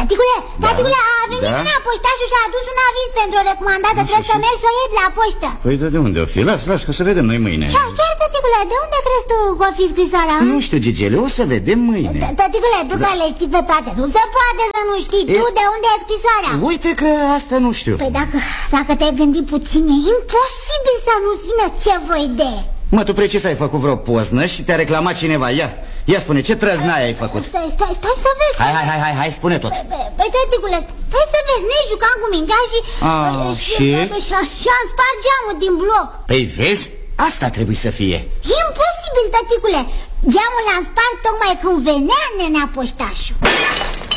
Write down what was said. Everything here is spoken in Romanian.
Tatălule, a venit Nena poștașul și a adus un aviz pentru o recomandată. Trebuie să mergi să o iei de la poștă. Păi de unde o fi? Las, că o să vedem noi mâine. Ce, tăticule, de unde crezi tu că o fi scrisoarea? Nu știu, Gigele, o să vedem mâine. Tăticule, tu care le știi pe toate, nu se poate să nu știi tu de unde e scrisoarea. Uite că asta nu știu. Păi dacă te-ai gândit puțin, e imposibil să nu-ți vină ce vreo idee. Mă, tu precis ai făcut vreo poznă și te-a reclamat cineva. Ia spune, ce trăznaie ai făcut? Stai să vezi. Hai, spune tot. Păi, tăticule, stai să vezi, ne jucam cu mingea și am spart geamul din bloc. Păi vezi? Asta trebuie să fie. Imposibil, tăticule. Geamul l-am spart tocmai când venea Nenea poștașul.